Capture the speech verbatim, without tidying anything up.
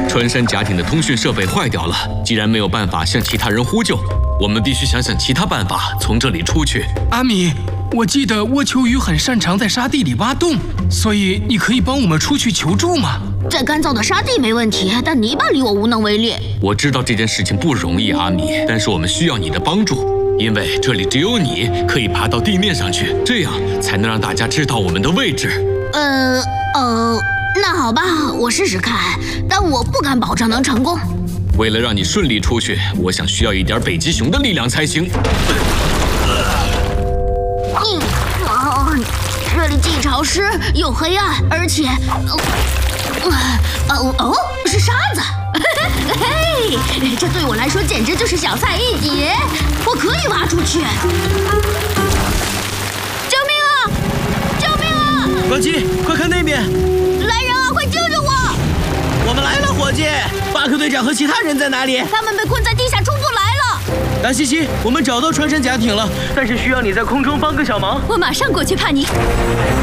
穿山甲艇的通讯设备坏掉了，既然没有办法向其他人呼救，我们必须想想其他办法从这里出去。 阿米，我记得蜗球鱼很擅长在沙地里挖洞，所以你可以帮我们出去求助吗？ 在干燥的沙地没问题，但泥巴里我无能为力。 我知道这件事情不容易，阿米，但是我们需要你的帮助，因为这里只有你可以爬到地面上去，这样才能让大家知道我们的位置。 呃呃，那好吧，我试试看，但我不敢保证能成功。 为了让你顺利出去，我想需要一点北极熊的力量才行。 嗯，哦，这里既潮湿又黑暗，而且，呃，哦哦，是沙子。嘿，这对我来说简直就是小菜一碟，我可以挖出去。救命啊！救命啊！ 伙计，快看那边！ 来人啊，快救救我！ 我们来了，伙计！巴克队长和其他人在哪里？ 他们被困在地下，出不来了。 达西西，我们找到穿山甲艇了，但是需要你在空中帮个小忙。 我马上过去，帕尼。